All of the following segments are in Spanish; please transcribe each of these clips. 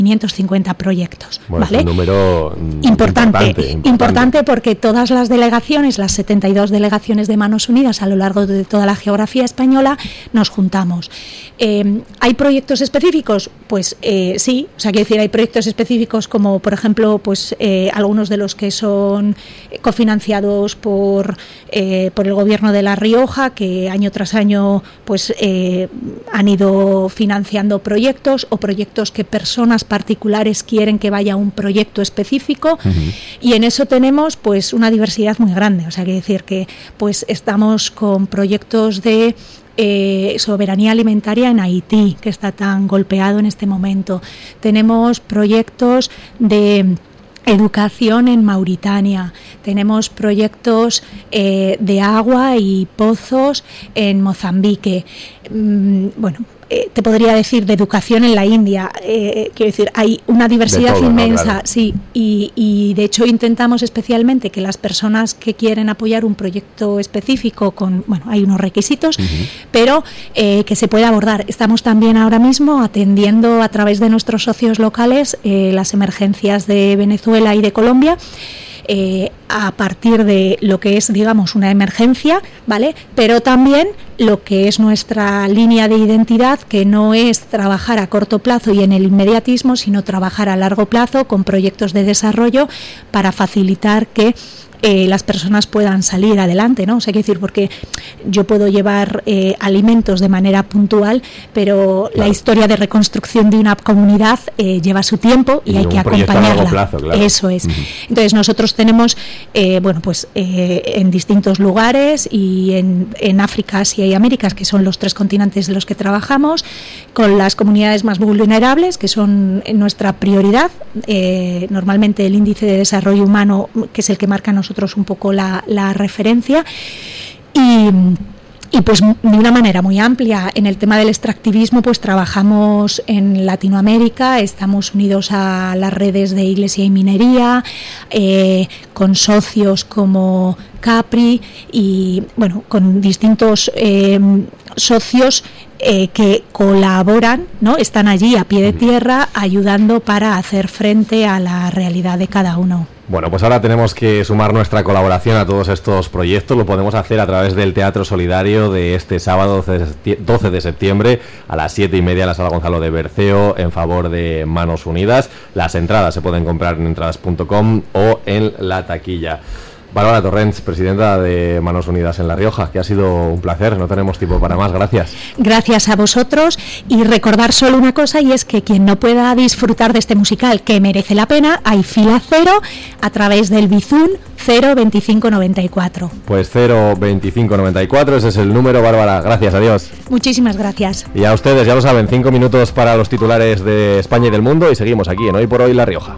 550 proyectos. Bueno, ¿vale? es un número importante porque todas las delegaciones, las 72 delegaciones de Manos Unidas a lo largo de toda la geografía española, nos juntamos. ¿Hay proyectos específicos? Pues sí, o sea, quiero decir, hay proyectos específicos como, por ejemplo, pues algunos de los que son cofinanciados por el Gobierno de La Rioja, que año tras año pues han ido financiando proyectos, o proyectos que personas particulares quieren que vaya a un proyecto específico. Y en eso tenemos pues una diversidad muy grande. O sea, quiero decir que pues estamos con proyectos de soberanía alimentaria en Haití, que está tan golpeado en este momento. Tenemos proyectos de educación en Mauritania, tenemos proyectos de agua y pozos en Mozambique. Bueno, te podría decir de educación en la India. Quiero decir, hay una diversidad todo, inmensa, ¿no? Claro. Sí, y de hecho intentamos especialmente que las personas que quieren apoyar un proyecto específico hay unos requisitos, pero que se pueda abordar. Estamos también ahora mismo atendiendo a través de nuestros socios locales las emergencias de Venezuela y de Colombia. A partir de lo que es, digamos, una emergencia, ¿vale? Pero también lo que es nuestra línea de identidad, que no es trabajar a corto plazo y en el inmediatismo, sino trabajar a largo plazo con proyectos de desarrollo para facilitar que las personas puedan salir adelante, ¿no? O sea, quiero decir, porque yo puedo llevar alimentos de manera puntual, pero claro, la historia de reconstrucción de una comunidad lleva su tiempo y hay que acompañarla. A largo plazo, claro. Eso es. Entonces nosotros tenemos, en distintos lugares y en África, Asia y Américas, que son los 3 continentes de los que trabajamos, con las comunidades más vulnerables, que son nuestra prioridad. Normalmente el índice de desarrollo humano, que es el que marca nosotros un poco la referencia, y pues de una manera muy amplia. En el tema del extractivismo pues trabajamos en Latinoamérica, estamos unidos a las redes de Iglesia y Minería, con socios como Capri y bueno, con distintos socios que colaboran, ¿no? Están allí a pie de tierra ayudando para hacer frente a la realidad de cada uno. Bueno, pues ahora tenemos que sumar nuestra colaboración a todos estos proyectos. Lo podemos hacer a través del Teatro Solidario de este sábado 12 de septiembre a las 7:30 en la Sala Gonzalo de Berceo, en favor de Manos Unidas. Las entradas se pueden comprar en entradas.com o en la taquilla. Bárbara Torrents, presidenta de Manos Unidas en La Rioja, que ha sido un placer, no tenemos tiempo para más, gracias. Gracias a vosotros, y recordar solo una cosa, y es que quien no pueda disfrutar de este musical, que merece la pena, hay fila cero a través del Bizum 02594. Pues 02594, ese es el número. Bárbara, gracias, adiós. Muchísimas gracias. Y a ustedes, ya lo saben, 5 minutos para los titulares de España y del mundo, y seguimos aquí en Hoy por Hoy La Rioja.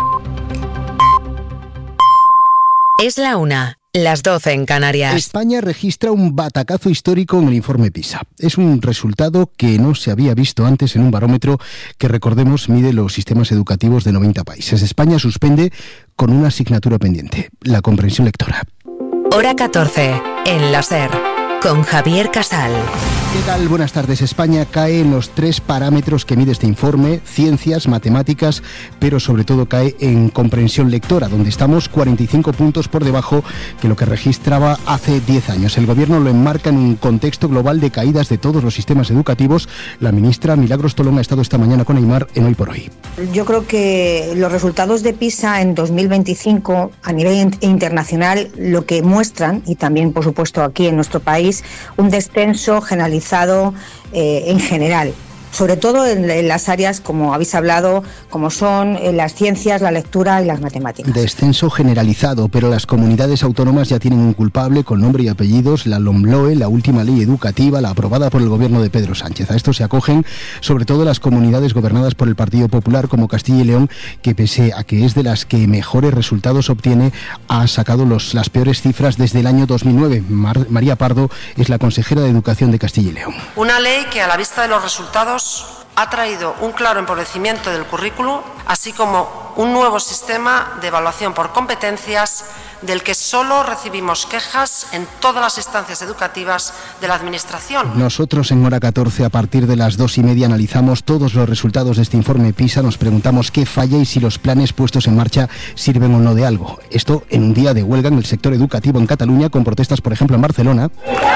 Es la 1, las 12 en Canarias. España registra un batacazo histórico en el informe PISA. Es un resultado que no se había visto antes en un barómetro que, recordemos, mide los sistemas educativos de 90 países. España suspende con una asignatura pendiente, la comprensión lectora. Hora 14, en la SER, con Javier Casal. ¿Qué tal? Buenas tardes. España cae en los 3 parámetros que mide este informe: ciencias, matemáticas, pero sobre todo cae en comprensión lectora, donde estamos 45 puntos por debajo que lo que registraba hace 10 años. El Gobierno lo enmarca en un contexto global de caídas de todos los sistemas educativos. La ministra Milagros Tolón ha estado esta mañana con Aimar en Hoy por Hoy. Yo creo que los resultados de PISA en 2025 a nivel internacional lo que muestran, y también por supuesto aquí en nuestro país, un descenso generalizado en general, sobre todo en las áreas, como habéis hablado, como son las ciencias, la lectura y las matemáticas. Descenso generalizado, pero las comunidades autónomas ya tienen un culpable con nombre y apellidos: la LOMLOE, la última ley educativa, la aprobada por el gobierno de Pedro Sánchez. A esto se acogen sobre todo las comunidades gobernadas por el Partido Popular, como Castilla y León, que pese a que es de las que mejores resultados obtiene, ha sacado las peores cifras desde el año 2009. María Pardo es la consejera de Educación de Castilla y León. Una ley que, a la vista de los resultados, ha traído un claro empobrecimiento del currículo, así como un nuevo sistema de evaluación por competencias del que solo recibimos quejas en todas las instancias educativas de la Administración. Nosotros en Hora 14, a partir de las 2:30, analizamos todos los resultados de este informe PISA, nos preguntamos qué falla y si los planes puestos en marcha sirven o no de algo. Esto en un día de huelga en el sector educativo en Cataluña, con protestas, por ejemplo, en Barcelona.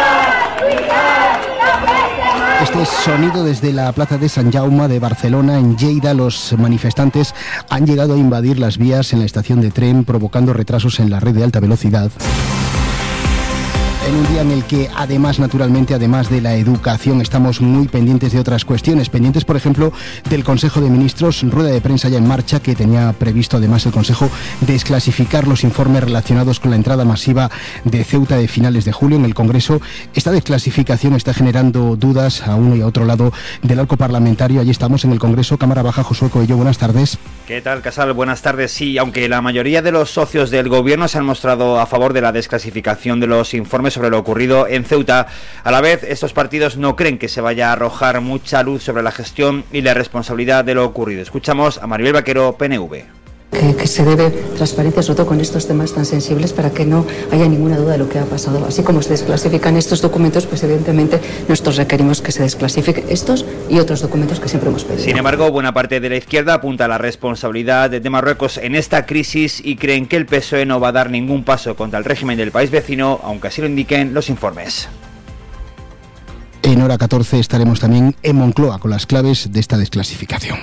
Este es sonido desde la plaza de Sant Jaume de Barcelona. En Lleida, los manifestantes han llegado a invadir las vías en la estación de tren, provocando retrasos en la red de alta velocidad. En un día en el que, además, naturalmente, además de la educación, estamos muy pendientes de otras cuestiones. Pendientes, por ejemplo, del Consejo de Ministros, rueda de prensa ya en marcha, que tenía previsto, además, el Consejo desclasificar los informes relacionados con la entrada masiva de Ceuta de finales de julio en el Congreso. Esta desclasificación está generando dudas a uno y a otro lado del arco parlamentario. Allí estamos en el Congreso. Cámara Baja, Josué Coello, buenas tardes. ¿Qué tal, Casal? Buenas tardes. Sí, aunque la mayoría de los socios del Gobierno se han mostrado a favor de la desclasificación de los informes sobre lo ocurrido en Ceuta, a la vez estos partidos no creen que se vaya a arrojar mucha luz sobre la gestión y la responsabilidad de lo ocurrido. Escuchamos a Maribel Vaquero, PNV. Que se debe transparencia, sobre todo con estos temas tan sensibles, para que no haya ninguna duda de lo que ha pasado. Así como se desclasifican estos documentos, pues evidentemente nosotros requerimos que se desclasifiquen estos y otros documentos que siempre hemos pedido. Sin embargo, buena parte de la izquierda apunta a la responsabilidad de Marruecos en esta crisis y creen que el PSOE no va a dar ningún paso contra el régimen del país vecino, aunque así lo indiquen los informes. En Hora 14 estaremos también en Moncloa con las claves de esta desclasificación.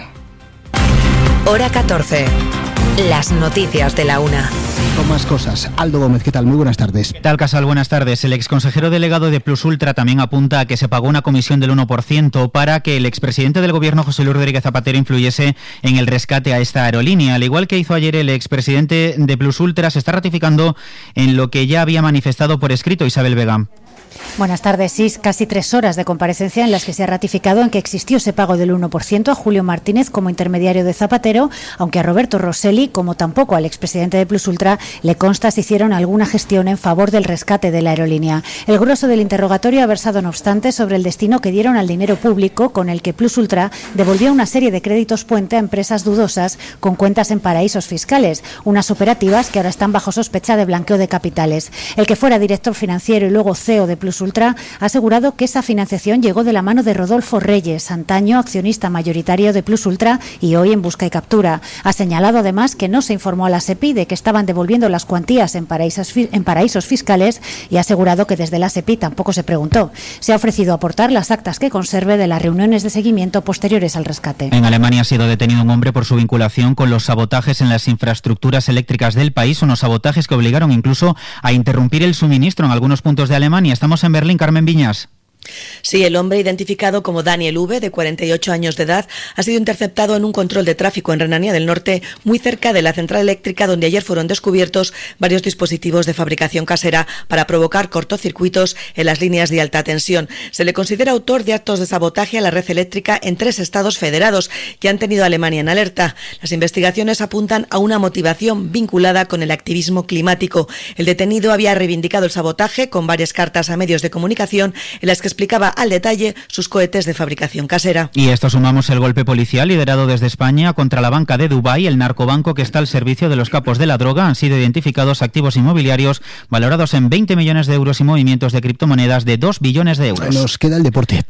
Hora 14. Las noticias de la una. Con más cosas. Aldo Gómez, ¿qué tal? Muy buenas tardes. ¿Qué tal, Casal? Buenas tardes. El exconsejero delegado de Plus Ultra también apunta a que se pagó una comisión del 1% para que el expresidente del Gobierno, José Luis Rodríguez Zapatero, influyese en el rescate a esta aerolínea. Al igual que hizo ayer el expresidente de Plus Ultra, se está ratificando en lo que ya había manifestado por escrito Isabel Vega. Buenas tardes. Sí, casi 3 horas de comparecencia en las que se ha ratificado en que existió ese pago del 1% a Julio Martínez como intermediario de Zapatero, aunque a Roberto Rosselli, como tampoco al expresidente de Plus Ultra, le consta si hicieron alguna gestión en favor del rescate de la aerolínea. El grueso del interrogatorio ha versado, no obstante, sobre el destino que dieron al dinero público con el que Plus Ultra devolvió una serie de créditos puente a empresas dudosas con cuentas en paraísos fiscales, unas operativas que ahora están bajo sospecha de blanqueo de capitales. El que fuera director financiero y luego CEO de Plus Ultra ha asegurado que esa financiación llegó de la mano de Rodolfo Reyes, antaño accionista mayoritario de Plus Ultra y hoy en busca y captura. Ha señalado además que no se informó a la SEPI de que estaban devolviendo las cuantías en paraísos fiscales y ha asegurado que desde la SEPI tampoco se preguntó. Se ha ofrecido aportar las actas que conserve de las reuniones de seguimiento posteriores al rescate. En Alemania ha sido detenido un hombre por su vinculación con los sabotajes en las infraestructuras eléctricas del país, unos sabotajes que obligaron incluso a interrumpir el suministro en algunos puntos de Alemania. Estamos en Berlín, Carmen Viñas. Sí, el hombre identificado como Daniel V, de 48 años de edad, ha sido interceptado en un control de tráfico en Renania del Norte, muy cerca de la central eléctrica donde ayer fueron descubiertos varios dispositivos de fabricación casera para provocar cortocircuitos en las líneas de alta tensión. Se le considera autor de actos de sabotaje a la red eléctrica en 3 estados federados que han tenido a Alemania en alerta. Las investigaciones apuntan a una motivación vinculada con el activismo climático. El detenido había reivindicado el sabotaje con varias cartas a medios de comunicación en las que explicaba al detalle sus cohetes de fabricación casera. Y esto sumamos el golpe policial liderado desde España contra la banca de Dubái, el narcobanco que está al servicio de los capos de la droga. Han sido identificados activos inmobiliarios valorados en 20 millones de euros y movimientos de criptomonedas de 2 billones de euros. Nos queda el deporte.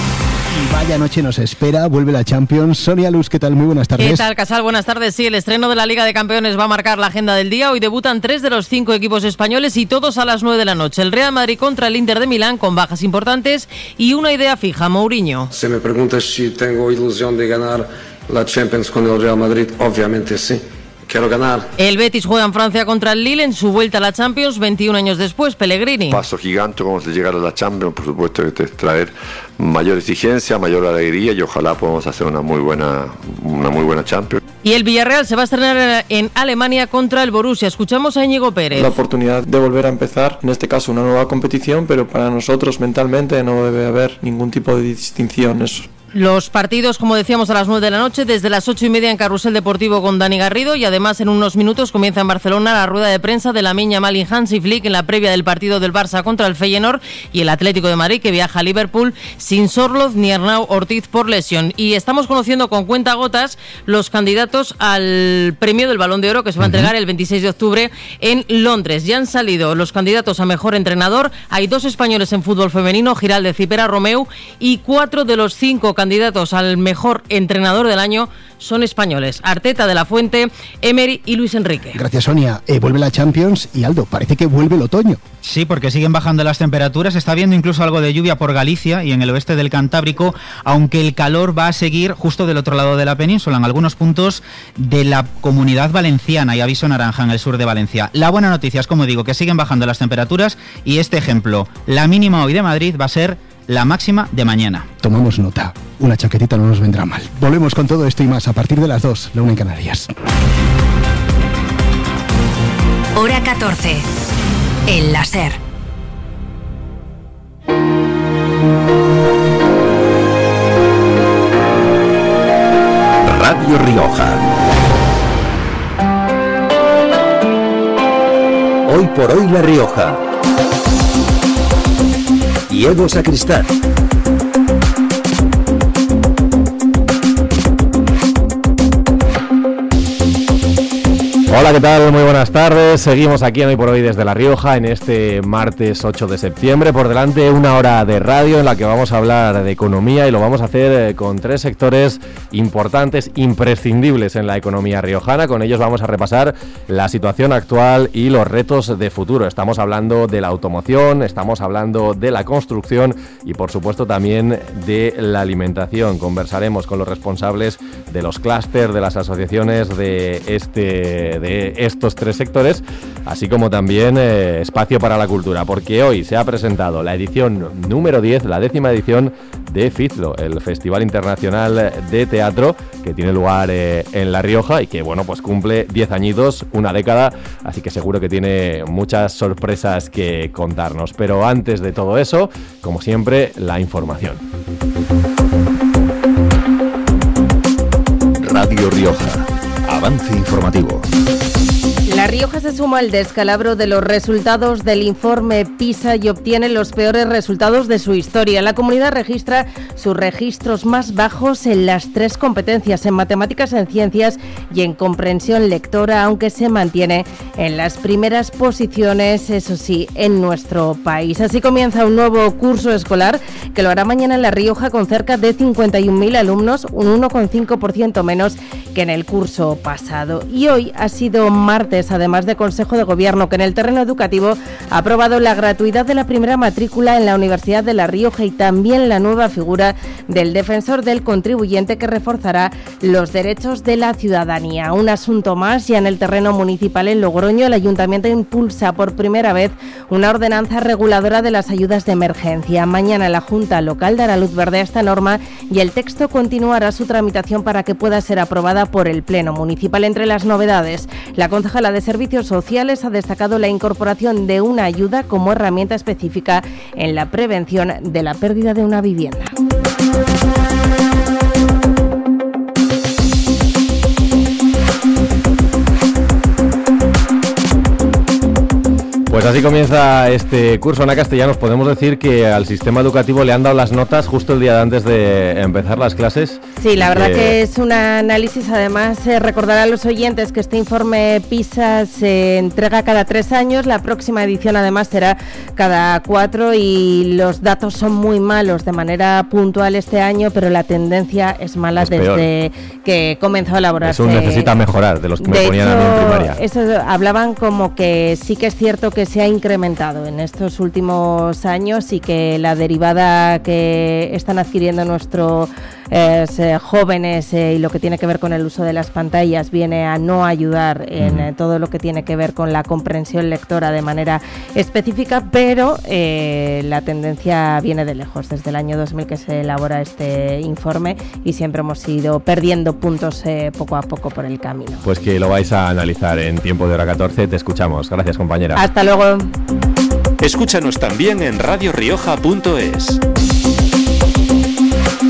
Y vaya noche nos espera, vuelve la Champions. Sonia Luz, ¿qué tal? Muy buenas tardes. ¿Qué tal, Casal? Buenas tardes. Sí, el estreno de la Liga de Campeones va a marcar la agenda del día. Hoy debutan 3 de los 5 equipos españoles y todos a las 9 de la noche. El Real Madrid contra el Inter de Milán con bajas importantes y una idea fija, Mourinho. Si me preguntas si tengo ilusión de ganar la Champions con el Real Madrid, obviamente sí. Quiero ganar. El Betis juega en Francia contra el Lille en su vuelta a la Champions 21 años después. Pellegrini. Paso gigante como de llegar a la Champions, por supuesto que te traer mayor exigencia, mayor alegría y ojalá podamos hacer una muy buena Champions. Y el Villarreal se va a estrenar en Alemania contra el Borussia. Escuchamos a Íñigo Pérez. La oportunidad de volver a empezar, en este caso una nueva competición, pero para nosotros mentalmente no debe haber ningún tipo de distinción. Es Los partidos, como decíamos, a las 9 de la noche, desde las 8:30 en Carrusel Deportivo con Dani Garrido, y además en unos minutos comienza en Barcelona la rueda de prensa de Lamine Yamal y Hansi Flick en la previa del partido del Barça contra el Feyenoord y el Atlético de Madrid, que viaja a Liverpool sin Sorloth ni Arnau Ortiz por lesión. Y estamos conociendo con cuentagotas los candidatos al premio del Balón de Oro, que se va a entregar el 26 de octubre en Londres. Ya han salido los candidatos a mejor entrenador. Hay 2 españoles en fútbol femenino, Giraldez y Pera Romeu, y 4 de los 5 candidatos al mejor entrenador del año son españoles: Arteta, De la Fuente, Emery y Luis Enrique. Gracias, Sonia. Vuelve la Champions y, Aldo, parece que vuelve el otoño. Sí, porque siguen bajando las temperaturas, está habiendo incluso algo de lluvia por Galicia y en el oeste del Cantábrico, aunque el calor va a seguir justo del otro lado de la península, en algunos puntos de la Comunidad Valenciana, y aviso naranja en el sur de Valencia. La buena noticia es, como digo, que siguen bajando las temperaturas, y este ejemplo, la mínima hoy de Madrid va a ser la máxima de mañana. Tomamos nota, una chaquetita no nos vendrá mal. Volvemos con todo esto y más a partir de las 2, la 1 en Canarias. Hora 14, el láser. Radio Rioja. Hoy por hoy La Rioja. Diego Sacristán. Hola, ¿qué tal? Muy buenas tardes. Seguimos aquí en Hoy por Hoy desde La Rioja en este martes 8 de septiembre. Por delante una hora de radio en la que vamos a hablar de economía, y lo vamos a hacer con 3 sectores importantes, imprescindibles en la economía riojana. Con ellos vamos a repasar la situación actual y los retos de futuro. Estamos hablando de la automoción, estamos hablando de la construcción y, por supuesto, también de la alimentación. Conversaremos con los responsables de los clústeres, de las asociaciones de estos 3 sectores, así como también espacio para la cultura, porque hoy se ha presentado la edición número 10, la 10ª edición de FITLO, el Festival Internacional de Teatro, que tiene lugar en La Rioja y que, bueno, pues cumple 10 añitos, una década, así que seguro que tiene muchas sorpresas que contarnos. Pero antes de todo eso, como siempre, la información. Radio Rioja. Avance informativo. La Rioja se suma al descalabro de los resultados del informe PISA y obtiene los peores resultados de su historia. La comunidad registra sus registros más bajos en las 3 competencias, en matemáticas, en ciencias y en comprensión lectora, aunque se mantiene en las primeras posiciones, eso sí, en nuestro país. Así comienza un nuevo curso escolar que lo hará mañana en La Rioja con cerca de 51.000 alumnos, un 1,5% menos que en el curso pasado. Y hoy ha sido martes, además de Consejo de Gobierno, que en el terreno educativo ha aprobado la gratuidad de la primera matrícula en la Universidad de La Rioja y también la nueva figura del defensor del contribuyente, que reforzará los derechos de la ciudadanía. Un asunto más, ya en el terreno municipal en Logroño, el Ayuntamiento impulsa por primera vez una ordenanza reguladora de las ayudas de emergencia. Mañana la Junta Local dará luz verde a esta norma y el texto continuará su tramitación para que pueda ser aprobada por el Pleno Municipal. Entre las novedades, la concejala de Servicios Sociales ha destacado la incorporación de una ayuda como herramienta específica en la prevención de la pérdida de una vivienda. Pues así comienza este curso. Ana Castellanos, podemos decir que al sistema educativo le han dado las notas justo el día antes de empezar las clases. Sí, la verdad que es un análisis. Además, recordará a los oyentes que este informe PISA se entrega cada 3 años. La próxima edición, además, será cada 4 y los datos son muy malos de manera puntual este año, pero la tendencia es mala desde que comenzó a elaborarse. Eso necesita mejorar, de los que me ponían a mí en primaria. Eso hablaban como que sí que es cierto que se ha incrementado en estos últimos años y que la derivada que están adquiriendo nuestros jóvenes y lo que tiene que ver con el uso de las pantallas viene a no ayudar en todo lo que tiene que ver con la comprensión lectora de manera específica, pero la tendencia viene de lejos, desde el año 2000 que se elabora este informe y siempre hemos ido perdiendo puntos poco a poco por el camino. Pues que lo vais a analizar en tiempo de hora 14, te escuchamos. Gracias, compañera. Hasta luego. Escúchanos también en radiorioja.es.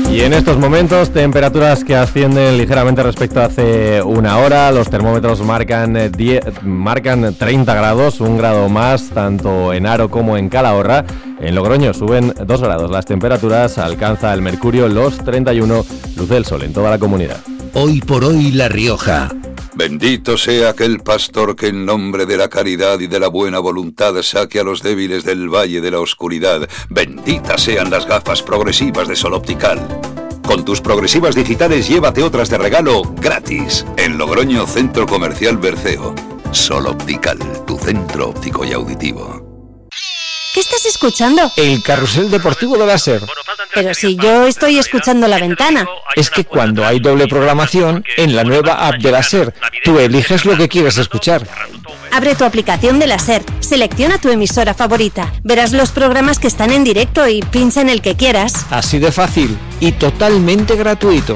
Y en estos momentos, temperaturas que ascienden ligeramente respecto a hace una hora. Los termómetros marcan 30 grados, un grado más, tanto en Haro como en Calahorra. En Logroño suben 2 grados las temperaturas, alcanza el mercurio los 31, luce el sol en toda la comunidad. Hoy por hoy La Rioja. Bendito sea aquel pastor que en nombre de la caridad y de la buena voluntad saque a los débiles del valle de la oscuridad. Benditas sean las gafas progresivas de Sol Optical. Con tus progresivas digitales llévate otras de regalo gratis. En Logroño, Centro Comercial Berceo. Sol Optical, tu centro óptico y auditivo. ¿Qué estás escuchando? El carrusel deportivo de la SER. Pero si yo estoy escuchando La Ventana. Es que cuando hay doble programación, en la nueva app de la SER, tú eliges lo que quieres escuchar. Abre tu aplicación de la SER, selecciona tu emisora favorita, verás los programas que están en directo y pincha en el que quieras. Así de fácil y totalmente gratuito.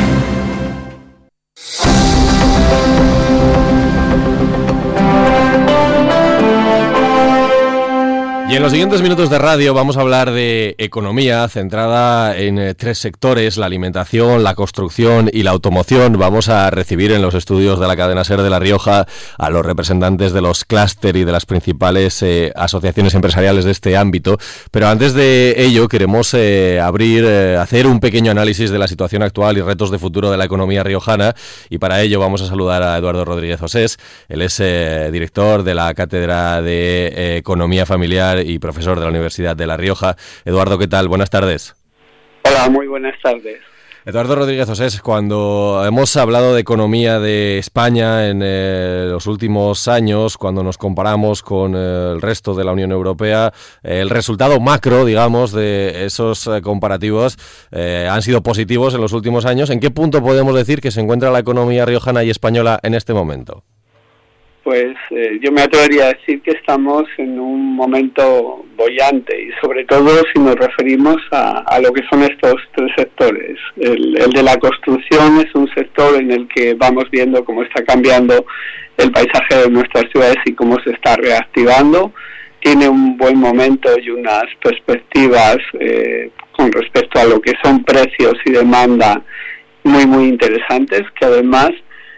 Y en los siguientes minutos de radio vamos a hablar de economía centrada en 3 sectores, la alimentación, la construcción y la automoción. Vamos a recibir en los estudios de la cadena SER de La Rioja a los representantes de los clúster y de las principales asociaciones empresariales de este ámbito. Pero antes de ello queremos hacer un pequeño análisis de la situación actual y retos de futuro de la economía riojana, y para ello vamos a saludar a Eduardo Rodríguez Osés. Él es director de la Cátedra de Economía Familiar y profesor de la Universidad de La Rioja. Eduardo, ¿qué tal? Buenas tardes. Hola, muy buenas tardes. Eduardo Rodríguez Osés, cuando hemos hablado de economía de España en los últimos años, cuando nos comparamos con el resto de la Unión Europea, el resultado macro, digamos, de esos comparativos han sido positivos en los últimos años. ¿En qué punto podemos decir que se encuentra la economía riojana y española en este momento? Pues yo me atrevería a decir que estamos en un momento boyante, y sobre todo si nos referimos a lo que son estos 3 sectores. El de la construcción es un sector en el que vamos viendo cómo está cambiando el paisaje de nuestras ciudades y cómo se está reactivando. Tiene un buen momento y unas perspectivas con respecto a lo que son precios y demanda muy, muy interesantes, que además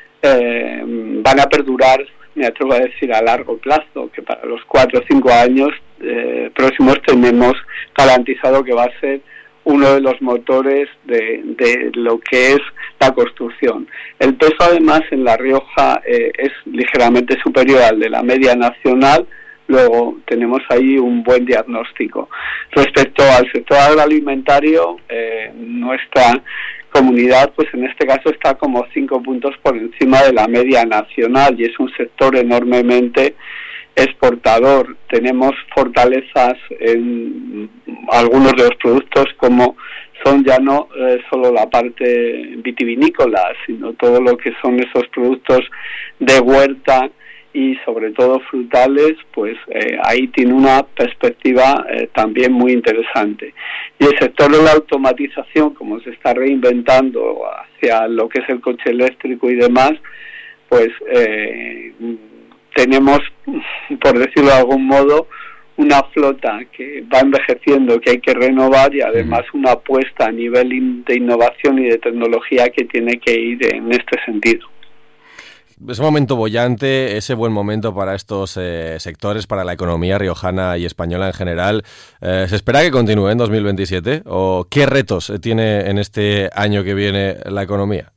van a perdurar, me atrevo a decir, a largo plazo, que para los 4 o 5 años próximos tenemos garantizado que va a ser uno de los motores de lo que es la construcción. El peso además en La Rioja es ligeramente superior al de la media nacional. Luego tenemos ahí un buen diagnóstico. Respecto al sector agroalimentario, nuestra comunidad, pues en este caso está como 5 puntos por encima de la media nacional, y es un sector enormemente exportador. Tenemos fortalezas en algunos de los productos, como son ya no solo la parte vitivinícola, sino todo lo que son esos productos de huerta y sobre todo frutales. Pues ahí tiene una perspectiva también muy interesante. Y el sector de la automatización, como se está reinventando hacia lo que es el coche eléctrico y demás, pues tenemos, por decirlo de algún modo, una flota que va envejeciendo, que hay que renovar, y además una apuesta a nivel de innovación y de tecnología que tiene que ir en este sentido. Ese momento boyante, ese buen momento para estos sectores, para la economía riojana y española en general, ¿se espera que continúe en 2027? ¿O qué retos tiene en este año que viene la economía?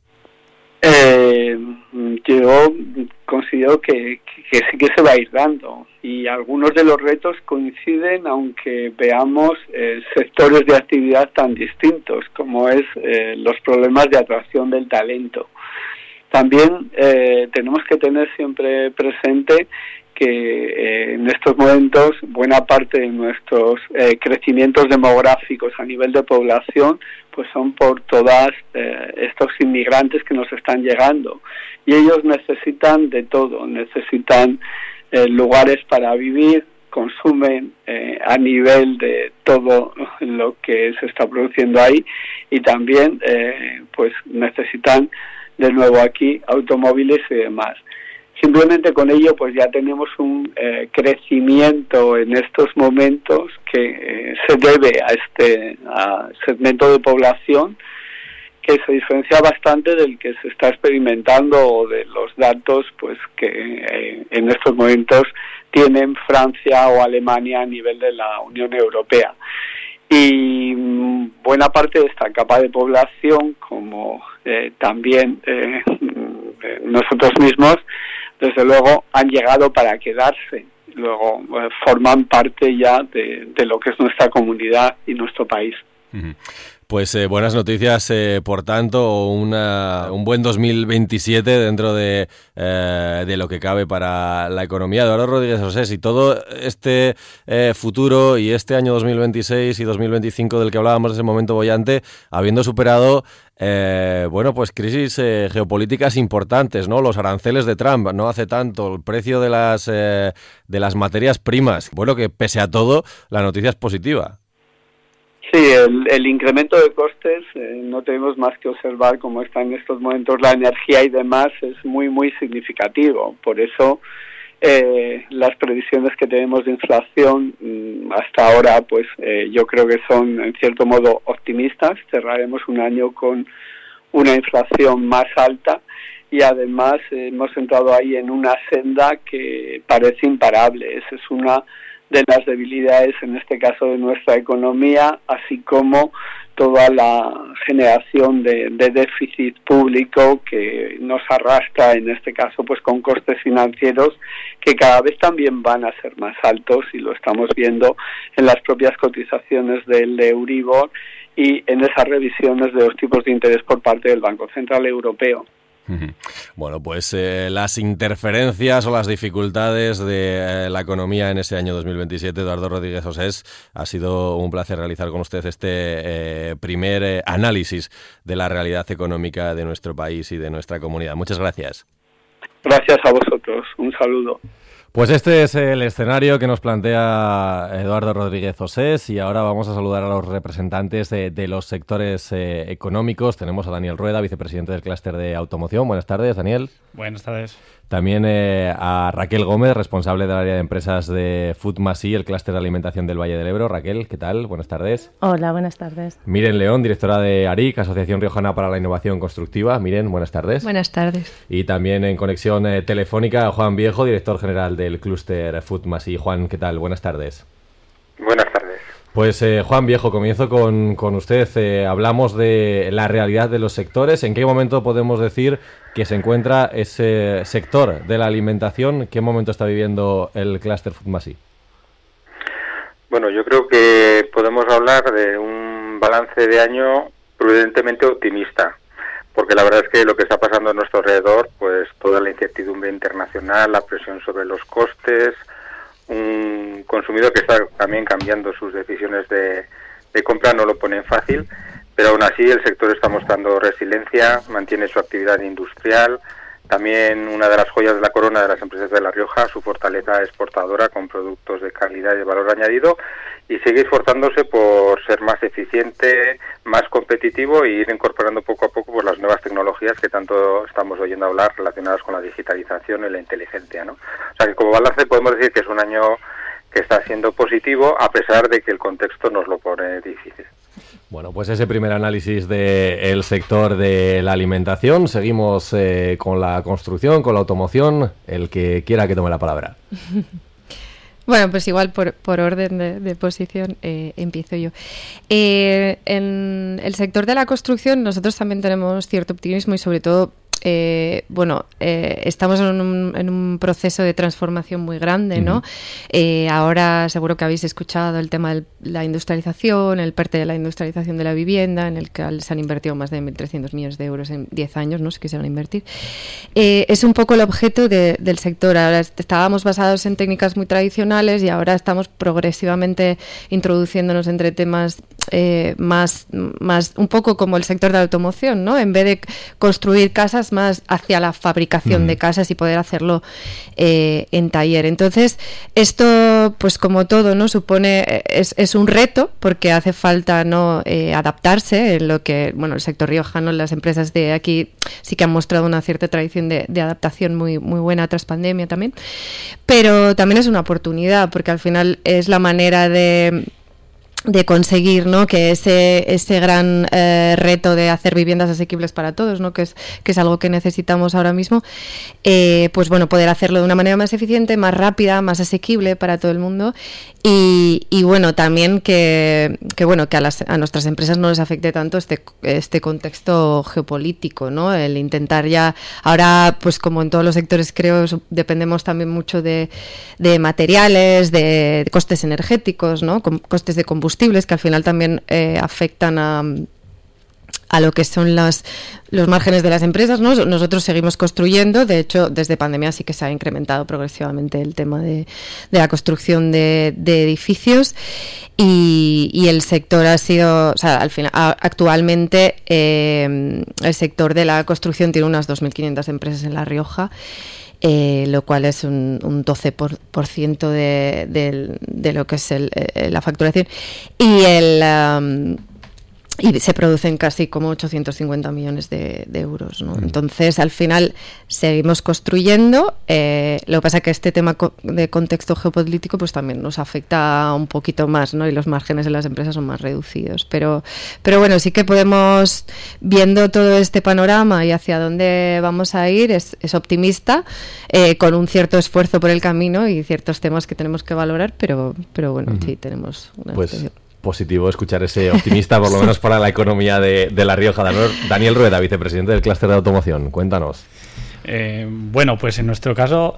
Yo considero que sí que se va a ir dando, y algunos de los retos coinciden, aunque veamos sectores de actividad tan distintos como es los problemas de atracción del talento. También tenemos que tener siempre presente que en estos momentos buena parte de nuestros crecimientos demográficos a nivel de población pues son por todas estos inmigrantes que nos están llegando, y ellos necesitan de todo, necesitan lugares para vivir, consumen a nivel de todo lo que se está produciendo ahí, y también pues necesitan de nuevo aquí automóviles y demás. Simplemente con ello pues ya tenemos un crecimiento en estos momentos que se debe a segmento de población que se diferencia bastante del que se está experimentando o de los datos pues que en estos momentos tienen Francia o Alemania a nivel de la Unión Europea. Y buena parte de esta capa de población, como también nosotros mismos, desde luego han llegado para quedarse. Luego forman parte ya de lo que es nuestra comunidad y nuestro país. Pues buenas noticias, por tanto, un buen 2027 dentro de lo que cabe para la economía. Eduardo Rodríguez Osés, y todo este futuro y este año 2026 y 2025 del que hablábamos en ese momento boyante, habiendo superado pues crisis geopolíticas importantes, ¿no? Los aranceles de Trump, no hace tanto, el precio de las materias primas. Bueno, que pese a todo, la noticia es positiva. Sí, el incremento de costes, no tenemos más que observar cómo está en estos momentos la energía y demás, es muy, muy significativo. Por eso las previsiones que tenemos de inflación hasta ahora, pues yo creo que son en cierto modo optimistas. Cerraremos un año con una inflación más alta y además hemos entrado ahí en una senda que parece imparable. Esa es una de las debilidades, en este caso, de nuestra economía, así como toda la generación de déficit público que nos arrastra, en este caso, pues con costes financieros que cada vez también van a ser más altos, y lo estamos viendo en las propias cotizaciones del Euribor y en esas revisiones de los tipos de interés por parte del Banco Central Europeo. Bueno, pues las interferencias o las dificultades de la economía en ese año 2027, Eduardo Rodríguez Osés, ha sido un placer realizar con usted este primer análisis de la realidad económica de nuestro país y de nuestra comunidad. Muchas gracias. Gracias a vosotros. Un saludo. Pues este es el escenario que nos plantea Eduardo Rodríguez Osés, y ahora vamos a saludar a los representantes de los sectores económicos. Tenemos a Daniel Rueda, vicepresidente del clúster de automoción. Buenas tardes, Daniel. Buenas tardes. También a Raquel Gómez, responsable del área de empresas de Foodmasy, el clúster de alimentación del Valle del Ebro. Raquel, ¿qué tal? Buenas tardes. Hola, buenas tardes. Miren León, directora de ARIC, Asociación Riojana para la Innovación Constructiva. Miren, buenas tardes. Buenas tardes. Y también en conexión telefónica, Juan Viejo, director general del clúster Foodmasy. Juan, ¿qué tal? Buenas tardes. Buenas tardes. Pues Juan Viejo, comienzo con usted. Hablamos de la realidad de los sectores. ¿En qué momento podemos decir que se encuentra ese sector de la alimentación? ¿Qué momento está viviendo el clúster Foodmasy? Bueno, yo creo que podemos hablar de un balance de año prudentemente optimista, porque la verdad es que lo que está pasando a nuestro alrededor, pues toda la incertidumbre internacional, la presión sobre los costes, un consumidor que está también cambiando sus decisiones de compra, no lo pone fácil, pero aún así el sector está mostrando resiliencia, mantiene su actividad industrial. También una de las joyas de la corona de las empresas de La Rioja, su fortaleza exportadora con productos de calidad y de valor añadido, y sigue esforzándose por ser más eficiente, más competitivo, e ir incorporando poco a poco pues las nuevas tecnologías que tanto estamos oyendo hablar relacionadas con la digitalización y la inteligencia, ¿no? O sea que como balance podemos decir que es un año que está siendo positivo, a pesar de que el contexto nos lo pone difícil. Bueno, pues ese primer análisis del sector de la alimentación. Seguimos con la construcción, con la automoción. El que quiera que tome la palabra. Bueno, pues igual por orden de posición empiezo yo. En el sector de la construcción nosotros también tenemos cierto optimismo y sobre todo estamos en un proceso de transformación muy grande, ¿no? Ahora seguro que habéis escuchado el tema de la industrialización, el PERTE de la industrialización de la vivienda, en el que se han invertido más de 1.300 millones de euros en 10 años, ¿no? Que se van a invertir. Es un poco el objeto del sector. Ahora estábamos basados en técnicas muy tradicionales y ahora estamos progresivamente introduciéndonos entre temas más un poco como el sector de la automoción, ¿no? En vez de construir casas, más hacia la fabricación de casas y poder hacerlo en taller. Entonces, esto, pues como todo, ¿no? Supone, es un reto, porque hace falta, ¿no? Adaptarse, en lo que, bueno, el sector riojano, las empresas de aquí sí que han mostrado una cierta tradición de adaptación muy, muy buena tras pandemia también, pero también es una oportunidad, porque al final es la manera de conseguir, ¿no? Que ese gran reto de hacer viviendas asequibles para todos, ¿no? Que es algo que necesitamos ahora mismo, pues bueno, poder hacerlo de una manera más eficiente, más rápida, más asequible para todo el mundo y bueno, también que bueno, que a nuestras empresas no les afecte tanto este contexto geopolítico, ¿no? El intentar ya, ahora pues como en todos los sectores creo, dependemos también mucho de materiales, de costes energéticos, ¿no? Costes de combustibles que al final también afectan a lo que son los márgenes de las empresas, ¿no? Nosotros seguimos construyendo, de hecho, desde pandemia sí que se ha incrementado progresivamente el tema de la construcción de edificios y el sector ha sido, o sea, al final, actualmente el sector de la construcción tiene unas 2.500 empresas en La Rioja, lo cual es un 12% de lo que es la facturación y se producen casi como 850 millones de euros, ¿no? Entonces, al final, seguimos construyendo. Lo que pasa es que este tema de contexto geopolítico pues también nos afecta un poquito más, ¿no? Y los márgenes de las empresas son más reducidos. Pero bueno, sí que podemos, viendo todo este panorama y hacia dónde vamos a ir, es optimista, con un cierto esfuerzo por el camino y ciertos temas que tenemos que valorar, pero bueno, sí, tenemos una situación. Positivo escuchar ese optimista, por lo menos para la economía de La Rioja. Daniel Rueda, vicepresidente del clúster de automoción, cuéntanos. Bueno, pues en nuestro caso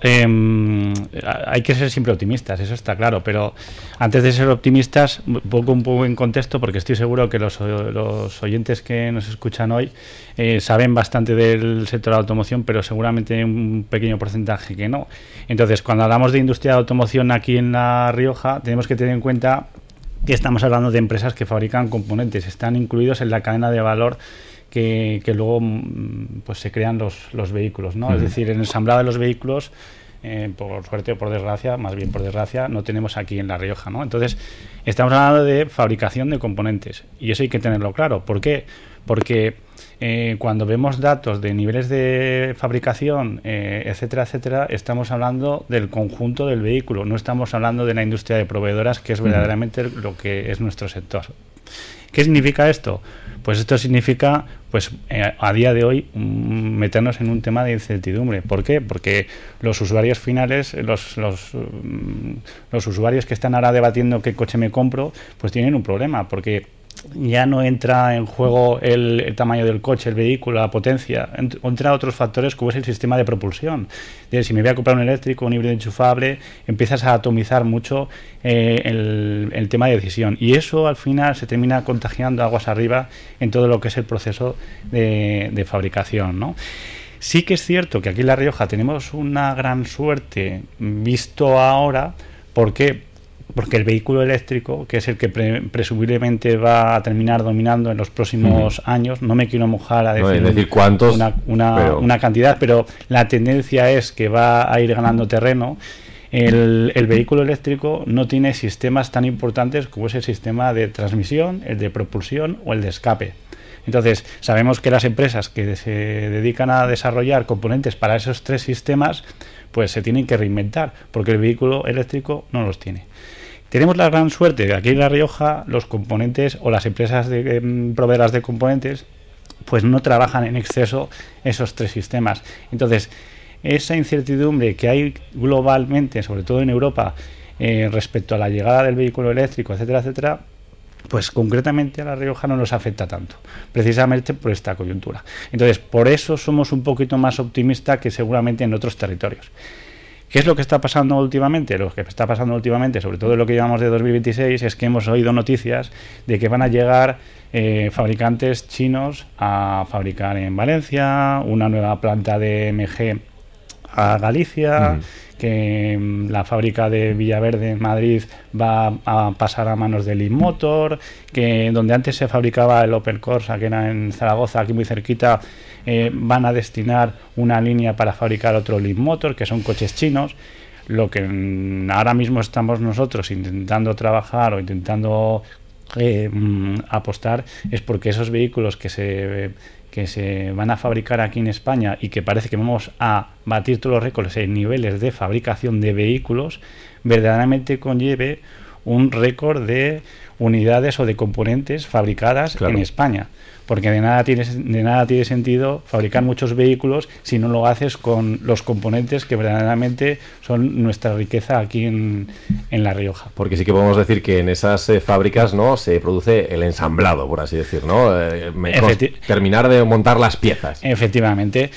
hay que ser siempre optimistas, eso está claro, pero antes de ser optimistas, un poco en contexto, porque estoy seguro que los oyentes que nos escuchan hoy saben bastante del sector de la automoción, pero seguramente un pequeño porcentaje que no. Entonces, cuando hablamos de industria de automoción aquí en La Rioja, tenemos que tener en cuenta que estamos hablando de empresas que fabrican componentes, están incluidos en la cadena de valor que luego pues se crean los vehículos, ¿no? Es decir, en el ensamblado de los vehículos, por suerte o por desgracia, más bien por desgracia, no tenemos aquí en La Rioja, ¿no? Entonces, estamos hablando de fabricación de componentes y eso hay que tenerlo claro. ¿Por qué? Porque cuando vemos datos de niveles de fabricación, etcétera, etcétera, estamos hablando del conjunto del vehículo, no estamos hablando de la industria de proveedoras, que es verdaderamente lo que es nuestro sector. ¿Qué significa esto? Pues esto significa, pues a día de hoy, meternos en un tema de incertidumbre. ¿Por qué? Porque los usuarios finales, los usuarios que están ahora debatiendo qué coche me compro, pues tienen un problema, porque ya no entra en juego el tamaño del coche, el vehículo, la potencia, entra otros factores como es el sistema de propulsión. Si me voy a comprar un eléctrico, un híbrido enchufable, empiezas a atomizar mucho el tema de decisión y eso al final se termina contagiando aguas arriba en todo lo que es el proceso de fabricación, ¿no? Sí que es cierto que aquí en La Rioja tenemos una gran suerte visto ahora, porque el vehículo eléctrico, que es el que presumiblemente va a terminar dominando en los próximos años, no me quiero mojar a decir cuántos, una cantidad, pero la tendencia es que va a ir ganando terreno. El vehículo eléctrico no tiene sistemas tan importantes como es el sistema de transmisión, el de propulsión o el de escape. Entonces, sabemos que las empresas que se dedican a desarrollar componentes para esos tres sistemas, pues se tienen que reinventar, porque el vehículo eléctrico no los tiene. Tenemos la gran suerte de aquí en La Rioja, los componentes o las empresas proveedoras de componentes, pues no trabajan en exceso esos tres sistemas. Entonces, esa incertidumbre que hay globalmente, sobre todo en Europa, respecto a la llegada del vehículo eléctrico, etcétera, etcétera, pues concretamente a La Rioja no nos afecta tanto, precisamente por esta coyuntura. Entonces, por eso somos un poquito más optimistas que seguramente en otros territorios. ¿Qué es lo que está pasando últimamente? Lo que está pasando últimamente, sobre todo en lo que llevamos de 2026, es que hemos oído noticias de que van a llegar fabricantes chinos a fabricar en Valencia, una nueva planta de MG a Galicia, que la fábrica de Villaverde en Madrid va a pasar a manos de Leapmotor, que donde antes se fabricaba el Opel Corsa, que era en Zaragoza, aquí muy cerquita, van a destinar una línea para fabricar otro Leapmotor, que son coches chinos. Lo que ahora mismo estamos nosotros intentando trabajar o intentando apostar es porque esos vehículos que se van a fabricar aquí en España y que parece que vamos a batir todos los récords en niveles de fabricación de vehículos, verdaderamente conlleve un récord de unidades o de componentes fabricadas en España. Porque de nada tiene sentido fabricar muchos vehículos si no lo haces con los componentes que verdaderamente son nuestra riqueza aquí en La Rioja. Porque sí que podemos decir que en esas fábricas, ¿no?, se produce el ensamblado, por así decir, ¿no? Terminar de montar las piezas. Efectivamente.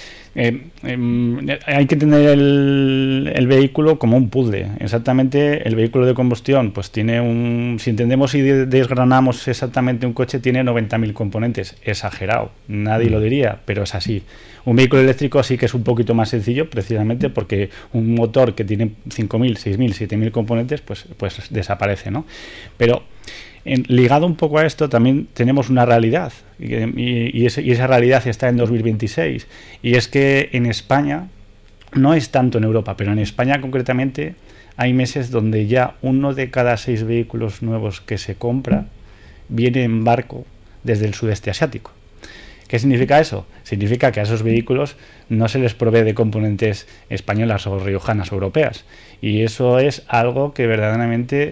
Hay que tener el vehículo como un puzzle. Exactamente, el vehículo de combustión pues tiene si entendemos y desgranamos exactamente un coche, tiene 90.000 componentes. Exagerado, nadie lo diría, pero es así. Un vehículo eléctrico sí que es un poquito más sencillo, precisamente porque un motor que tiene 5.000, 6.000, 7.000 componentes pues desaparece, ¿no? Pero ligado un poco a esto también tenemos una realidad y esa realidad está en 2026, y es que en España, no es tanto en Europa, pero en España concretamente hay meses donde ya 1 de cada 6 vehículos nuevos que se compra viene en barco desde el sudeste asiático. ¿Qué significa eso? Significa que a esos vehículos no se les provee de componentes españolas o riojanas o europeas, y eso es algo que verdaderamente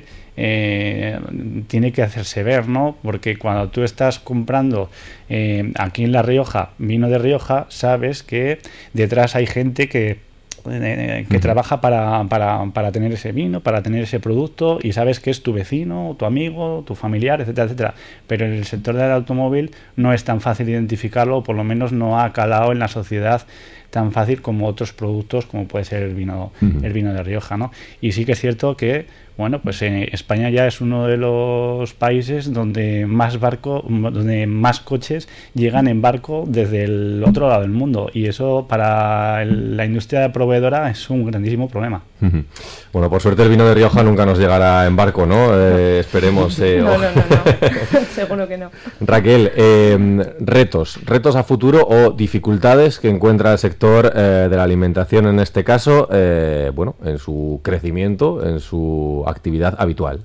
tiene que hacerse ver, ¿no? Porque cuando tú estás comprando aquí en La Rioja vino de Rioja, sabes que detrás hay gente que trabaja para tener ese vino, para tener ese producto, y sabes que es tu vecino, tu amigo, tu familiar, etcétera, etcétera. Pero en el sector del automóvil no es tan fácil identificarlo, o por lo menos no ha calado en la sociedad tan fácil como otros productos, como puede ser el vino de Rioja, ¿no? Y sí que es cierto que, bueno, pues España ya es uno de los países donde más coches llegan en barco desde el otro lado del mundo, y eso para la industria proveedora es un grandísimo problema. Bueno, por suerte el vino de Rioja nunca nos llegará en barco, ¿no? Esperemos. No. Seguro que no. Raquel, retos a futuro o dificultades que encuentra el sector de la alimentación en este caso, en su crecimiento, en su actividad habitual.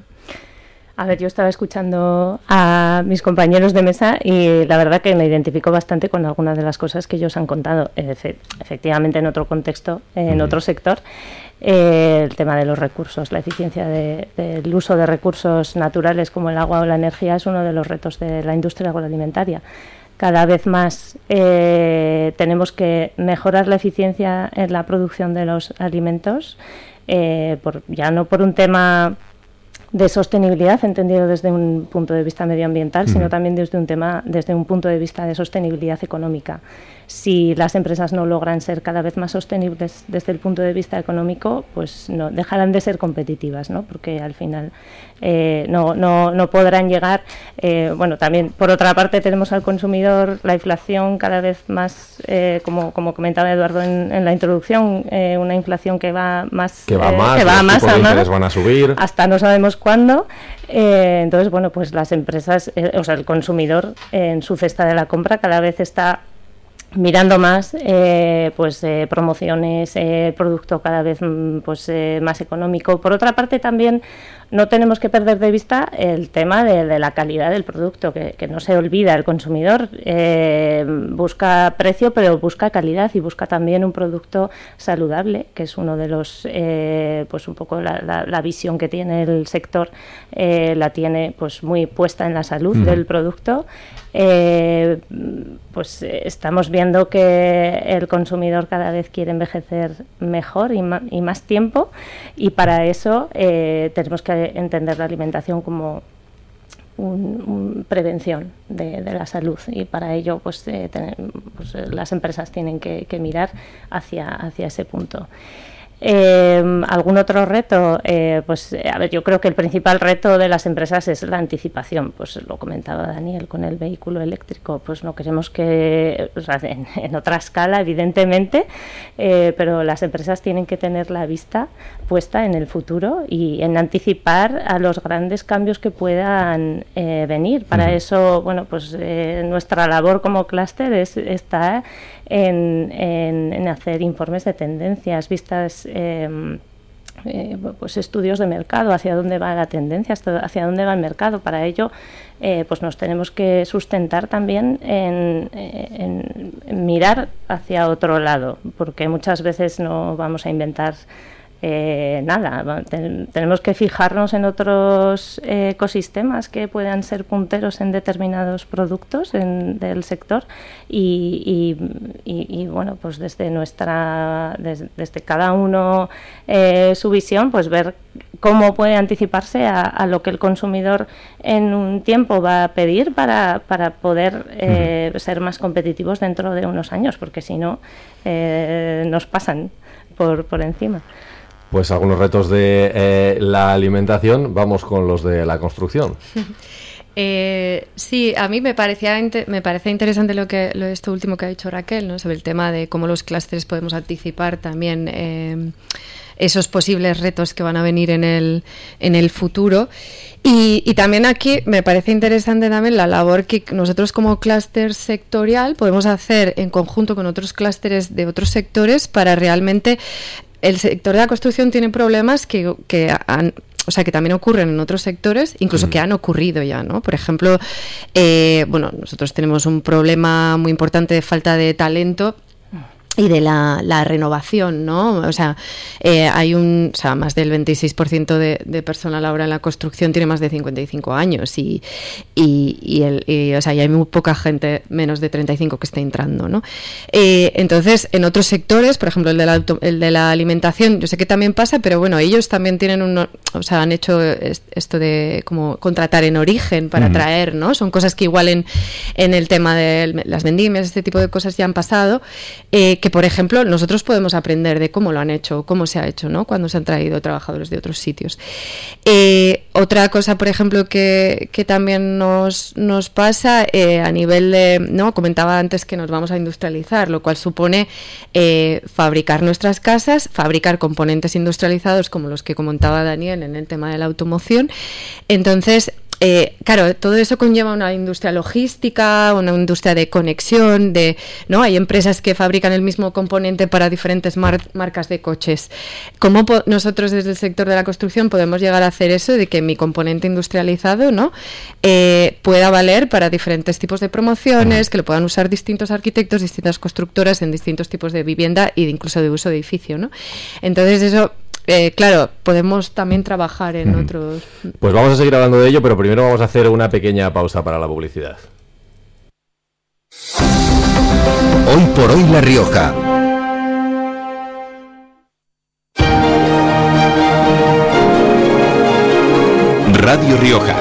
A ver, yo estaba escuchando a mis compañeros de mesa y la verdad que me identifico bastante con algunas de las cosas que ellos han contado. Efectivamente, en otro contexto, en otro sector, el tema de los recursos, la eficiencia del uso de recursos naturales como el agua o la energía es uno de los retos de la industria agroalimentaria. Cada vez más tenemos que mejorar la eficiencia en la producción de los alimentos, ya no por un tema de sostenibilidad entendido desde un punto de vista medioambiental, sino también desde un punto de vista de sostenibilidad económica. Si las empresas no logran ser cada vez más sostenibles desde el punto de vista económico, pues no dejarán de ser competitivas, ¿no? Porque al final no podrán llegar. También por otra parte tenemos al consumidor la inflación cada vez más, como comentaba Eduardo en la introducción, una inflación que va más, los tipos de interés van a subir hasta no sabemos cuándo. Entonces, bueno, pues las empresas, el consumidor en su cesta de la compra cada vez está mirando más promociones, producto cada vez más económico. Por otra parte, también no tenemos que perder de vista el tema de la calidad del producto, que no se olvida. El consumidor busca precio, pero busca calidad y busca también un producto saludable, que es uno de los, un poco la visión que tiene el sector, la tiene pues muy puesta en la salud del producto. Estamos viendo que el consumidor cada vez quiere envejecer mejor y más tiempo, y para eso tenemos que entender la alimentación como prevención de la salud, y para ello las empresas tienen que mirar hacia ese punto. ¿Algún otro reto? Pues a ver, yo creo que el principal reto de las empresas es la anticipación. Pues lo comentaba Daniel con el vehículo eléctrico. Pues no queremos que, o sea, en otra escala, evidentemente, pero las empresas tienen que tener la vista puesta en el futuro y en anticipar a los grandes cambios que puedan venir. Para eso, bueno, pues nuestra labor como clúster está en hacer informes de tendencias, vistas, pues estudios de mercado, hacia dónde va la tendencia, hacia dónde va el mercado. Para ello, pues nos tenemos que sustentar también en mirar hacia otro lado, porque muchas veces no vamos a inventar nada. Tenemos que fijarnos en otros ecosistemas que puedan ser punteros en determinados productos del sector y bueno, pues desde cada uno su visión, pues ver cómo puede anticiparse a lo que el consumidor en un tiempo va a pedir para poder ser más competitivos dentro de unos años, porque si no nos pasan por encima. Pues algunos retos de la alimentación, vamos con los de la construcción. Sí, a mí me parece interesante esto último que ha dicho Raquel, ¿no? Sobre el tema de cómo los clústeres podemos anticipar también esos posibles retos que van a venir en el futuro. Y también aquí me parece interesante también la labor que nosotros como clúster sectorial podemos hacer en conjunto con otros clústeres de otros sectores para realmente... El sector de la construcción tiene problemas que también ocurren en otros sectores, incluso que han ocurrido ya, ¿no? Por ejemplo, nosotros tenemos un problema muy importante de falta de talento y de la renovación, ¿no? O sea, hay más del 26% de personal ahora en la construcción tiene más de 55 años y hay muy poca gente menos de 35 que está entrando, ¿no? Entonces, en otros sectores, por ejemplo, el de la alimentación, yo sé que también pasa, pero bueno, ellos también tienen han hecho esto de como contratar en origen para traer, ¿no? Son cosas que igual en el tema de las vendimias, este tipo de cosas ya han pasado, que por ejemplo nosotros podemos aprender de cómo lo han hecho, cómo se ha hecho, ¿no? Cuando se han traído trabajadores de otros sitios. Otra cosa, por ejemplo, que también nos pasa a nivel de, ¿no? Comentaba antes que nos vamos a industrializar, lo cual supone fabricar nuestras casas, fabricar componentes industrializados como los que comentaba Daniel en el tema de la automoción. Entonces, claro, todo eso conlleva una industria logística, una industria de conexión, ¿no? Hay empresas que fabrican el mismo componente para diferentes marcas de coches. ¿Cómo nosotros desde el sector de la construcción podemos llegar a hacer eso de que mi componente industrializado, ¿no? Pueda valer para diferentes tipos de promociones, que lo puedan usar distintos arquitectos, distintas constructoras en distintos tipos de vivienda e incluso de uso de edificio, ¿no? Entonces eso... claro, podemos también trabajar en otros... Pues vamos a seguir hablando de ello, pero primero vamos a hacer una pequeña pausa para la publicidad. Hoy por hoy La Rioja. Radio Rioja.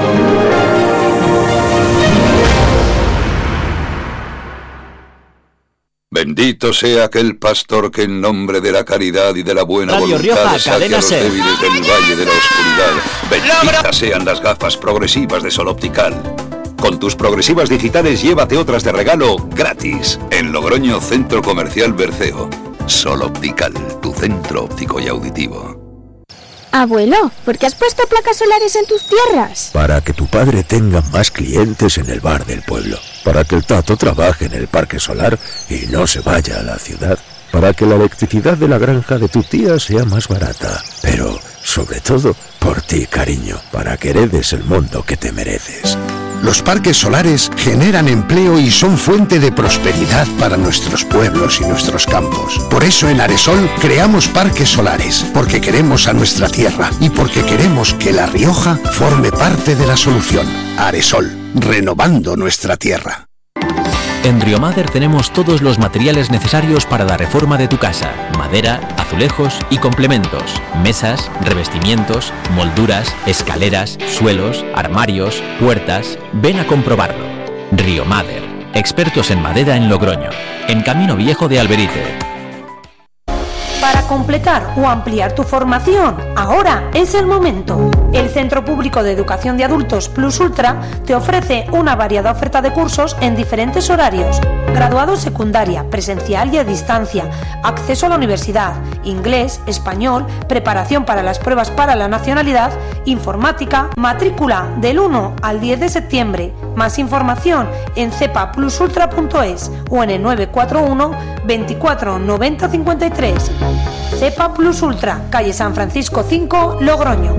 Bendito sea aquel pastor que en nombre de la caridad y de la buena Radio voluntad Rioja, saque a los Cadena débiles del valle de la oscuridad. Benditas sean las gafas progresivas de Sol Optical. Con tus progresivas digitales llévate otras de regalo gratis. En Logroño, Centro Comercial Berceo. Sol Optical, tu centro óptico y auditivo. Abuelo, ¿por qué has puesto placas solares en tus tierras? Para que tu padre tenga más clientes en el bar del pueblo. Para que el Tato trabaje en el parque solar y no se vaya a la ciudad. Para que la electricidad de la granja de tu tía sea más barata. Pero, sobre todo, por ti, cariño. Para que heredes el mundo que te mereces. Los parques solares generan empleo y son fuente de prosperidad para nuestros pueblos y nuestros campos. Por eso en Aresol creamos parques solares, porque queremos a nuestra tierra y porque queremos que La Rioja forme parte de la solución. Aresol, renovando nuestra tierra. En Riomader tenemos todos los materiales necesarios para la reforma de tu casa. Madera, azulejos y complementos. Mesas, revestimientos, molduras, escaleras, suelos, armarios, puertas. Ven a comprobarlo. Riomader, expertos en madera en Logroño, en Camino Viejo de Alberite. Para completar o ampliar tu formación, ahora es el momento. El Centro Público de Educación de Adultos Plus Ultra te ofrece una variada oferta de cursos en diferentes horarios. Graduado secundaria, presencial y a distancia, acceso a la universidad, inglés, español, preparación para las pruebas para la nacionalidad, informática, matrícula del 1 al 10 de septiembre. Más información en cepaplusultra.es o en el 941 24 90 53. CEPA Plus Ultra, calle San Francisco 5, Logroño.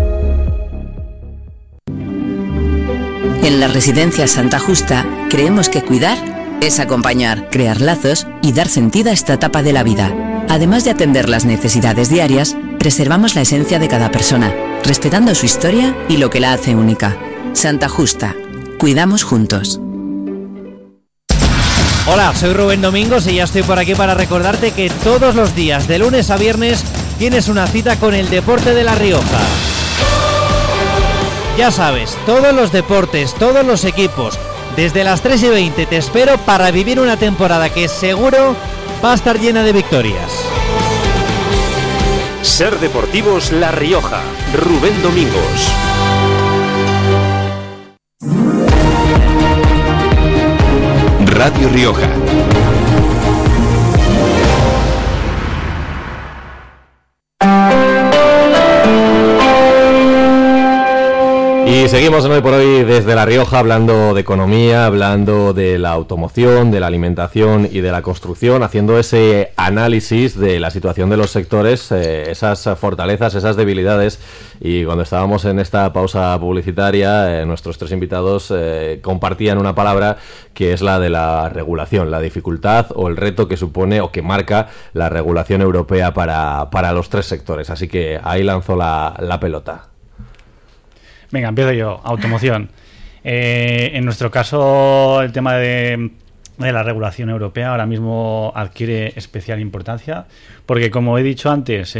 En la Residencia Santa Justa creemos que cuidar es acompañar, crear lazos y dar sentido a esta etapa de la vida. Además de atender las necesidades diarias, preservamos la esencia de cada persona, respetando su historia y lo que la hace única. Santa Justa. Cuidamos juntos. Hola, soy Rubén Domingos y ya estoy por aquí para recordarte que todos los días, de lunes a viernes, tienes una cita con el deporte de La Rioja. Ya sabes, todos los deportes, todos los equipos, desde las 3:20 te espero para vivir una temporada que seguro va a estar llena de victorias. Ser Deportivos La Rioja, Rubén Domingos. Radio Rioja. Y seguimos hoy por hoy desde La Rioja hablando de economía, hablando de la automoción, de la alimentación y de la construcción, haciendo ese análisis de la situación de los sectores, esas fortalezas, esas debilidades. Y cuando estábamos en esta pausa publicitaria, nuestros tres invitados compartían una palabra que es la de la regulación, la dificultad o el reto que supone o que marca la regulación europea para los tres sectores. Así que ahí lanzo la pelota. Venga, empiezo yo. Automoción. En nuestro caso, el tema de la regulación europea ahora mismo adquiere especial importancia porque, como he dicho antes,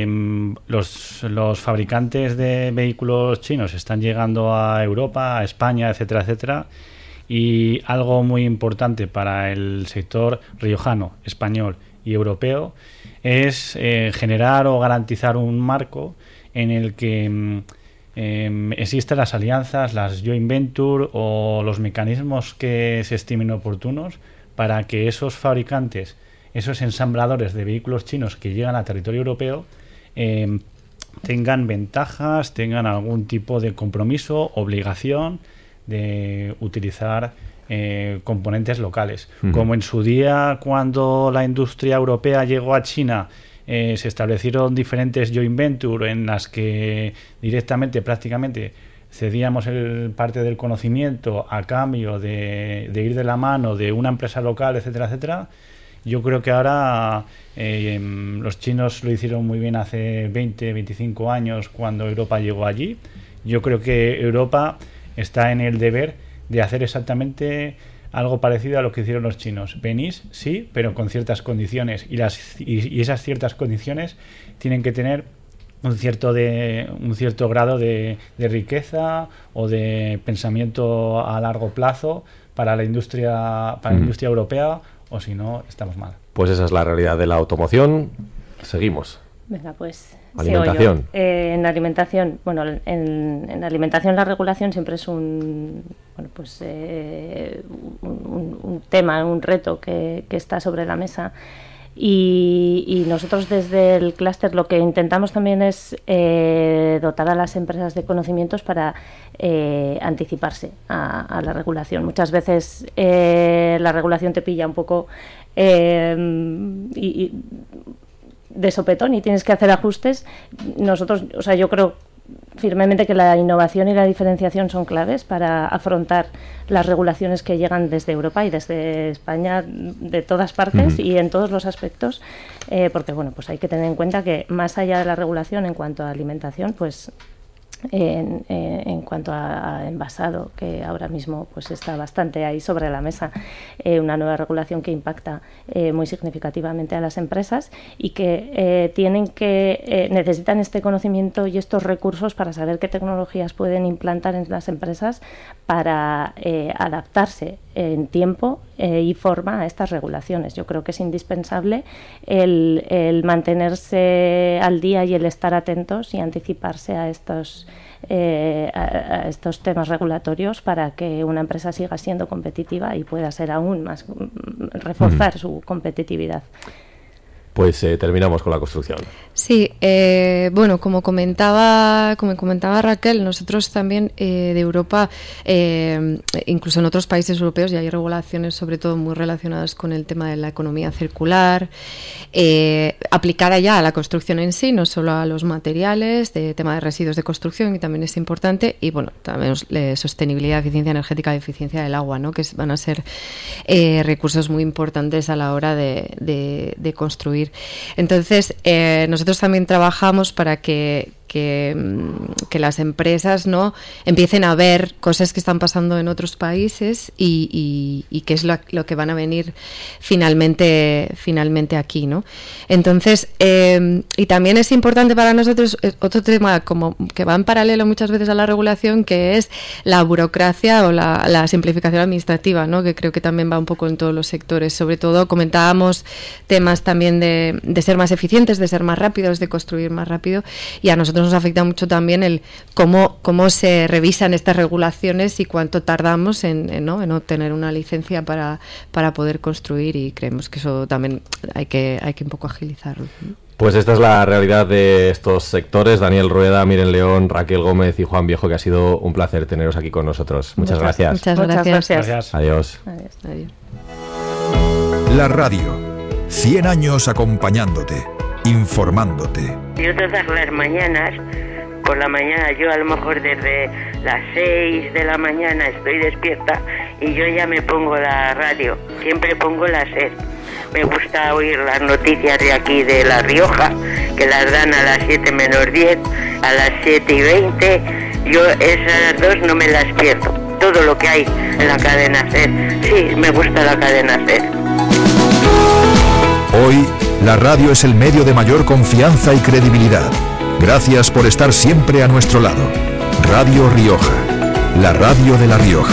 los fabricantes de vehículos chinos están llegando a Europa, a España, etcétera, etcétera, y algo muy importante para el sector riojano, español y europeo es generar o garantizar un marco en el que existen las alianzas, las joint venture o los mecanismos que se estimen oportunos para que esos fabricantes, esos ensambladores de vehículos chinos que llegan a territorio europeo tengan ventajas, tengan algún tipo de compromiso, obligación de utilizar componentes locales. Uh-huh. Como en su día, cuando la industria europea llegó a China, se establecieron diferentes joint venture en las que directamente, prácticamente, cedíamos parte del conocimiento a cambio de ir de la mano de una empresa local, etcétera, etcétera. Yo creo que ahora los chinos lo hicieron muy bien hace 20, 25 años cuando Europa llegó allí. Yo creo que Europa está en el deber de hacer exactamente algo parecido a lo que hicieron los chinos. Venís, sí, pero con ciertas condiciones. Y esas ciertas condiciones tienen que tener un cierto grado de riqueza o de pensamiento a largo plazo para la industria europea, o si no, estamos mal. Pues esa es la realidad de la automoción. Seguimos. Venga, pues alimentación. En alimentación, bueno, en alimentación la regulación siempre es un tema, un reto que está sobre la mesa. Y nosotros desde el clúster lo que intentamos también es dotar a las empresas de conocimientos para anticiparse a la regulación. Muchas veces la regulación te pilla un poco de sopetón y tienes que hacer ajustes. Nosotros, yo creo firmemente que la innovación y la diferenciación son claves para afrontar las regulaciones que llegan desde Europa y desde España, de todas partes y en todos los aspectos, porque pues hay que tener en cuenta que más allá de la regulación en cuanto a alimentación, pues en cuanto a envasado, que ahora mismo pues está bastante ahí sobre la mesa, una nueva regulación que impacta muy significativamente a las empresas y que necesitan este conocimiento y estos recursos para saber qué tecnologías pueden implantar en las empresas para adaptarse en tiempo y forma a estas regulaciones. Yo creo que es indispensable el mantenerse al día y el estar atentos y anticiparse a estos temas regulatorios para que una empresa siga siendo competitiva y pueda ser aún más, reforzar su competitividad. Pues terminamos con la construcción. Sí, bueno, como comentaba Raquel, nosotros también de Europa, incluso en otros países europeos, ya hay regulaciones sobre todo muy relacionadas con el tema de la economía circular, aplicada ya a la construcción en sí, no solo a los materiales, de tema de residuos de construcción, que también es importante, y bueno, también sostenibilidad, eficiencia energética y eficiencia del agua, ¿no? Que van a ser recursos muy importantes a la hora de construir. Entonces, nosotros también trabajamos para que las empresas, ¿no?, empiecen a ver cosas que están pasando en otros países y qué es lo que van a venir finalmente aquí, ¿no? Entonces, y también es importante para nosotros otro tema como que va en paralelo muchas veces a la regulación, que es la burocracia o la simplificación administrativa, ¿no?, que creo que también va un poco en todos los sectores. Sobre todo comentábamos temas también de ser más eficientes, de ser más rápidos, de construir más rápido, y a nosotros nos afecta mucho también el cómo se revisan estas regulaciones y cuánto tardamos en obtener una licencia para poder construir, y creemos que eso también hay que un poco agilizarlo. Pues esta es la realidad de estos sectores. Daniel Rueda, Miren León, Raquel Gómez y Juan Viejo, que ha sido un placer teneros aquí con nosotros. Muchas gracias. Muchas gracias. Adiós. Adiós. La radio, 100 años acompañándote, informándote. Yo todas las mañanas, por la mañana, yo a lo mejor desde las 6 de la mañana estoy despierta y yo ya me pongo la radio, siempre pongo la SER. Me gusta oír las noticias de aquí de La Rioja, que las dan a las 7 menos 10, a las 7 y 20, yo esas dos no me las pierdo. Todo lo que hay en la cadena SER, sí, me gusta la cadena SER. Hoy, la radio es el medio de mayor confianza y credibilidad. Gracias por estar siempre a nuestro lado. Radio Rioja, la radio de La Rioja.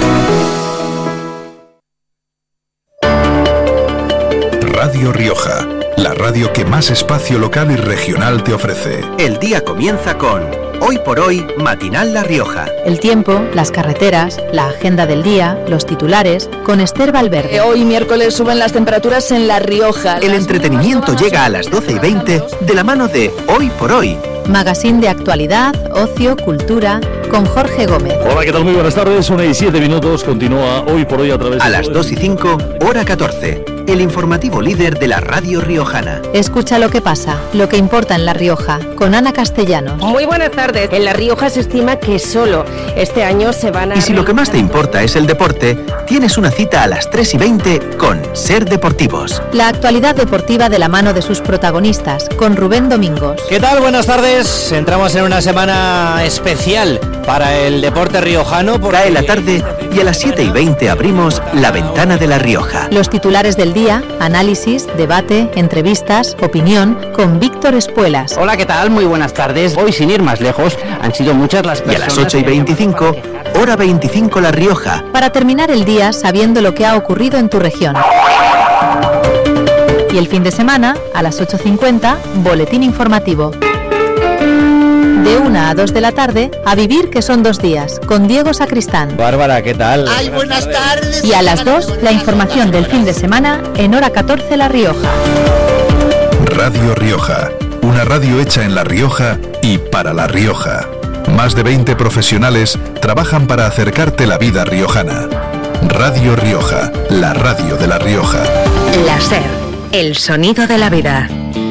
Radio Rioja, la radio que más espacio local y regional te ofrece. El día comienza con Hoy por Hoy, Matinal La Rioja. El tiempo, las carreteras, la agenda del día, los titulares, con Esther Valverde. Hoy miércoles suben las temperaturas en La Rioja. El entretenimiento llega a las 12:20 de la mano de Hoy por Hoy. Magazine de actualidad, ocio, cultura, con Jorge Gómez. Hola, ¿qué tal? Muy buenas tardes, 1:07, continúa Hoy por Hoy a través de... A las 2:05, hora 14, el informativo líder de la radio riojana. Escucha lo que pasa, lo que importa en La Rioja, con Ana Castellanos. Muy buenas tardes. En La Rioja se estima que solo este año se van a... Y si lo que más te importa es el deporte, tienes una cita a las 3:20 con Ser Deportivos. La actualidad deportiva de la mano de sus protagonistas, con Rubén Domingos. ¿Qué tal? Buenas tardes. Entramos en una semana especial para el deporte riojano. Cae la tarde y a las 7:20 abrimos La Ventana de La Rioja. Los titulares del día, análisis, debate, entrevistas, opinión, con Víctor Espuelas. Hola, ¿qué tal? Muy buenas tardes. Hoy, sin ir más lejos, han sido muchas las personas... Y a las 8:25, hora 25 La Rioja. Para terminar el día sabiendo lo que ha ocurrido en tu región. Y el fin de semana, a las 8:50, boletín informativo. De 1 a 2 de la tarde, A Vivir, que son 2 días, con Diego Sacristán. Bárbara, ¿qué tal? ¡Ay, buenas tardes! Y a las 2, la información del fin de semana en hora 14 La Rioja. Radio Rioja, una radio hecha en La Rioja y para La Rioja. Más de 20 profesionales trabajan para acercarte la vida riojana. Radio Rioja, la radio de La Rioja. La SER, el sonido de la vida.